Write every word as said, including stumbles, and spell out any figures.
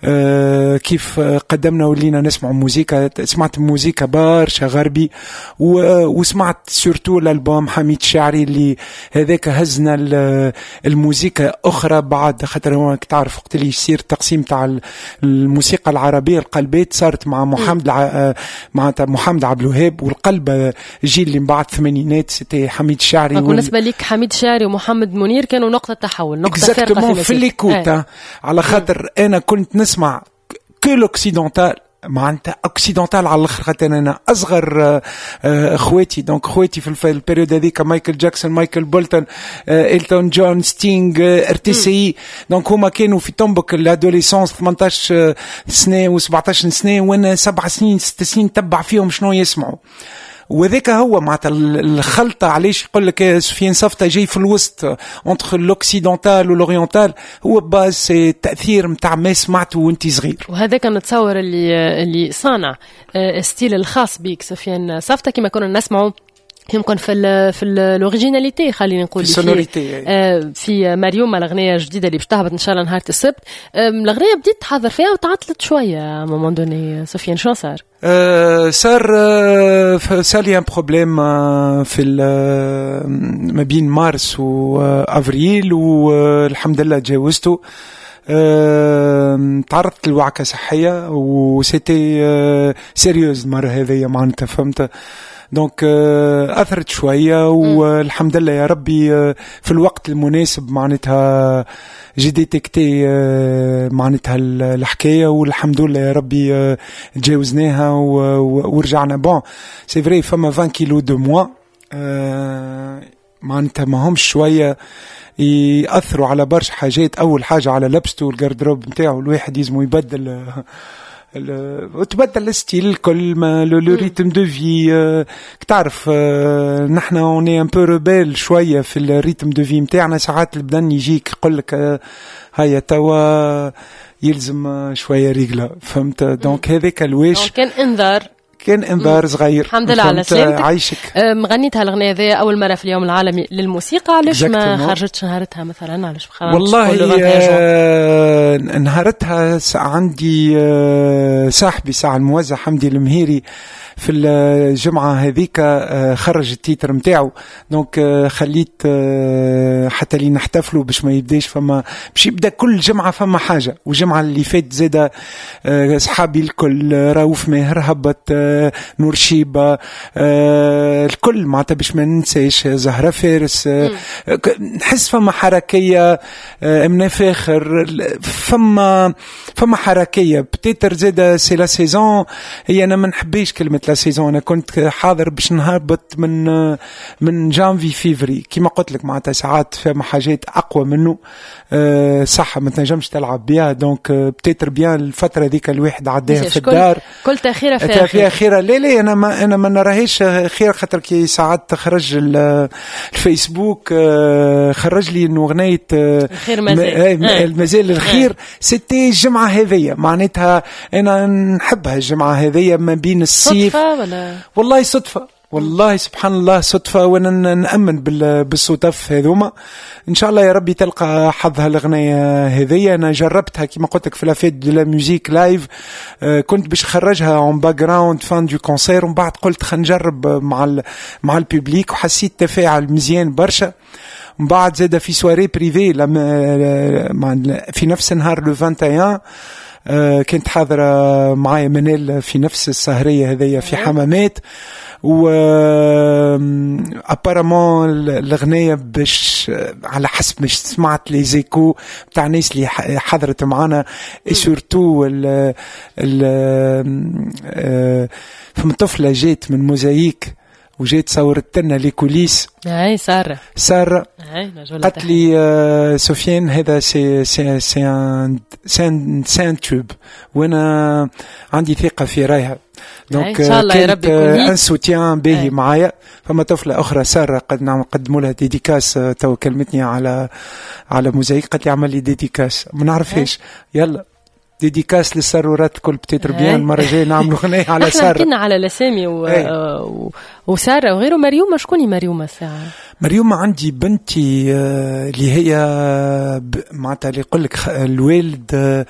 آه كيف قدمنا ولينا نسمع موسيقى. سمعت موسيقى برشا غربي، وسمعت سورتو الالبوم حميد شاعري اللي هذاك هزنا الموسيقى اخرى بعد خاطر هو تعرف وقت اللي يصير تقسيم تاع الموسيقى العربيه القلبات صارت مع محمد الع... مع محمد عبد الوهاب، والقلب الجيل اللي من بعد الثمانينات سيتي حميد شاعري. بالنسبه وال... لك حميد شاعري ومحمد منير كانوا نقطه تحول، نقطه فارقه في, في الليكوتا على خاطر انا كنت نسمع كو لوكسيدونتال معناتها اوكسيدونتال على الاخر، خاطر انا اصغر اخواتي دونك اخواتي في البيريود هذيك مايكل جاكسون، مايكل بولتون، إلتون جون، ستينغ، ار تي سي. دونك هما كانوا في طنبك الادوليسونس ثمانية عشر سنه و17 سنه، وانا سبع سنين ست سنين تبع فيهم شنو يسمعوا. وذاك هو معناتها الخلطه. علاش يقول لك سفيان صفته جاي في الوسط اونتر لوكسيدونتال والاورينتال، هو باز التاثير نتاع ما سمعته وانت صغير. وهذا كان نتصور اللي اللي صانع ستيل الخاص بيك سفيان صفته كما كنا نسمعوا يمكن في ال في الاوريجيناليتي، خلينا نقول في آه في مريومه الاغنيه الجديده اللي باش تهبط ان شاء الله نهار السبت. الاغنيه بديت تحضر فيها وتعطلت شويه مومون دوني. سفيان شنو صار؟ آه صار آه صار لي ان بروبليم آه في ما بين مارس وافريل، والحمد لله تجاوزته. أه تعرضت لوعكه صحيه وسيتي أه سيريوز المره هذه معناتها فهمت. دونك اثرت شويه، والحمد لله يا ربي في الوقت المناسب معناتها جي ديتكتي معناتها الحكايه، والحمد لله يا ربي تجاوزناها ورجعنا. بون سي فري فما عشرين كيلو دو موا معناتها ما همش شويه يأثروا على برشا حاجات. أول حاجة على لبسته والجاردروب نتاعو، الواحد يزمو يبدل وتبدل الستيل الكل، ما لو ريتم دو في تعرف. نحن اوني ان بو روبيل شويه في الريتم دو في نتاعنا. ساعات البدن يجيك يقول لك هيا توا يلزم شويه ريغلا فهمت. دونك هذاك الواش كان انذار، كان انذار صغير. الحمد لله على سلامتك. عايشك. مغنيتها الأغنية ذي أول مرة في اليوم العالمي للموسيقى، علاش ما خرجتش نهارتها مثلا؟ علاش ما والله آه نهارتها عندي آه صاحبي ساعة الموزع حمدي المهيري في الجمعة هذيك آه خرج التيتر متاعه. دونك آه خليت آه حتى لي نحتفلوا باش ما يبداش فما باش يبدا كل جمعة فما حاجة. والجمعة اللي فات زادة آه صحابي الكل آه رؤوف ماهر هبط آه نور شيبة آه الكل معناتها باش ما ننساش زهرة فارس آه نحس فما حركية آه امنا فاخر فما فما حركية بتيتر زادة سي لا سيزون. هي انا ما نحبيش كلمة لا سيزون، انا كنت حاضر باش نهبط من من جانفي فيفري كيما قلت لك معناتها ساعات فما حاجات اقوى منه أه صح ما تنجمش تلعب بها. دونك بتيتر بيان الفتره ذيك الواحد عداها في الدار كل تاخيره فيها فيها خيره. لا لا انا ما انا ما نراهيش خير خاطر كي ساعات تخرج الفيسبوك خرج لي انه اغنيه الخير مازال مازال الخير ستي الجمعه هذيا معناتها انا نحبها الجمعه هذيا ما بين الصيف ولا والله صدفه والله سبحان الله صدفة. وانا نأمن بالصدف هذوما ان شاء الله يا ربي تلقى حظها الأغنية هذية. انا جربتها كما قلت لك في لافيت دو لا ميوزيك لايف آه كنت باش خرجها اون باك جراوند فان دو كونسير ومن بعد قلت خلينا نجرب مع ال مع الببليك وحسيت تفاعل مزيان برشا. من بعد زاد في سواري بريفي لما في نفس النهار لو واحد وعشرين آه كنت حاضرة معايا منال في نفس السهرية هذية في حمامات و ابارامون الاغنيه باش على حسب مش سمعت لي زيكو بتاع الناس اللي حضرت معنا سورتو ال ال فما طفله جات من موزايك وجيت صورت لنا لي كوليس. اي ساره ساره قالت لي آه سفيان هذا سي سي سي ان سان سان توب وانا عندي ثقه في رايها. دونك كانت ان سوتيان باهي معايا. فما طفله اخرى ساره قد نقدموا لها ديديكاس تو كلمتني على على موزايك قالت لي عمل لي ديديكاس ما نعرفهاش. يلا ديديكاس للسرورات كل بتيتر بيان المره الجايه نعملوا غنيه على ساره. حكينا على الاسامي و... و... وساره وغيره. مريومه شكوني مريومه ساعه؟ مريومه عندي بنتي اللي هي معناتها اللي يقول لك الوالد